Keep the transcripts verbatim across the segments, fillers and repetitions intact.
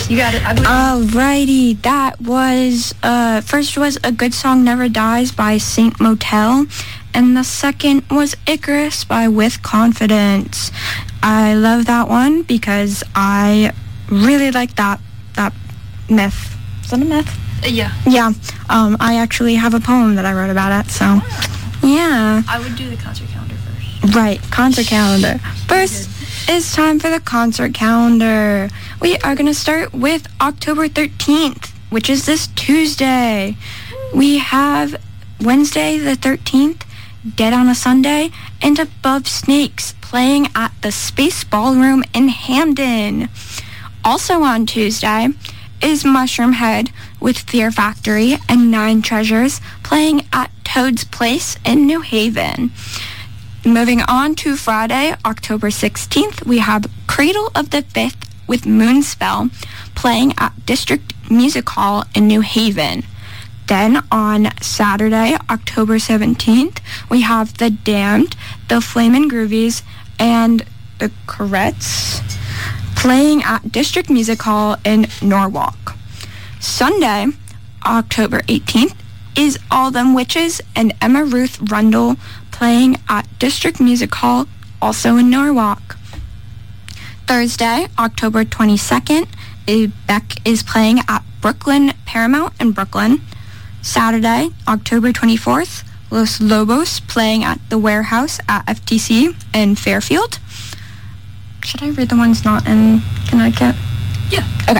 Yes, you got it. I believe. Alrighty, that was, uh, first was A Good Song Never Dies by Saint Motel, and the second was Icarus by With Confidence. I love that one because I really like that, that myth. Is that a myth? Uh, yeah. Yeah. Um, I actually have a poem that I wrote about it, so, yeah. I would do the concert calendar first. Right, concert calendar. First, it's time for the concert calendar. We are going to start with October thirteenth, which is this Tuesday. We have Wednesday the thirteenth, Dead on a Sunday, and Above Snakes playing at the Space Ballroom in Hamden. Also on Tuesday is Mushroom Head with Fear Factory and Nine Treasures playing at Toad's Place in New Haven. Moving on to Friday, October sixteenth, we have Cradle of the Fifth with Moonspell playing at District Music Hall in New Haven. Then on Saturday, October seventeenth, we have The Damned, The Flamin' Groovies, and The Corettes playing at District Music Hall in Norwalk. Sunday, October eighteenth, is All Them Witches and Emma Ruth Rundle playing at District Music Hall, also in Norwalk. Thursday, October twenty-second, is Beck is playing at Brooklyn Paramount in Brooklyn. Saturday, October twenty-fourth, Los Lobos playing at The Warehouse at F T C in Fairfield. Should I read the ones not in Connecticut? Yeah. Okay.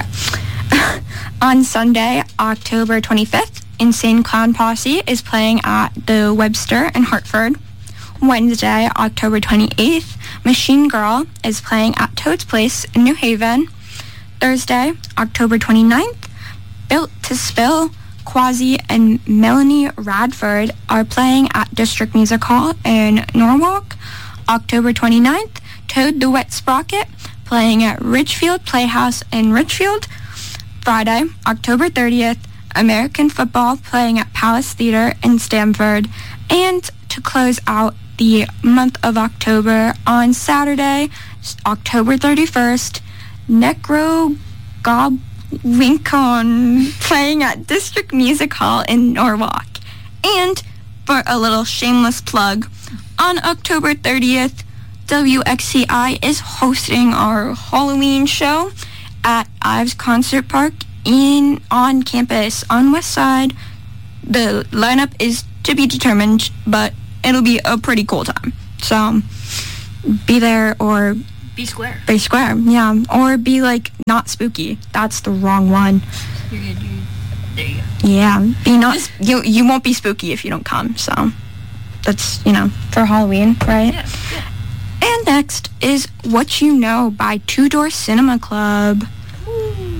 On Sunday, October twenty-fifth, Insane Clown Posse is playing at the Webster in Hartford. Wednesday, October twenty-eighth, Machine Girl is playing at Toad's Place in New Haven. Thursday, October twenty-ninth, Built to Spill, Quasi, and Melanie Radford are playing at District Music Hall in Norwalk. October twenty-ninth, Toad the Wet Sprocket playing at Ridgefield Playhouse in Ridgefield. Friday, October thirtieth, American Football playing at Palace Theater in Stamford. And to close out the month of October, on Saturday, October thirty-first, Necro Goblincon playing at District Music Hall in Norwalk. And for a little shameless plug, on October thirtieth, W X C I is hosting our Halloween show at Ives Concert Park in on campus on West Side. The lineup is to be determined, but it'll be a pretty cool time. So be there or Be square. be square, yeah, or be like not spooky. That's the wrong one. You're good. You, there you go. Yeah, be not. You you won't be spooky if you don't come. So that's, you know, for Halloween, right? Yeah, yeah. And next is What You Know by Two Door Cinema Club.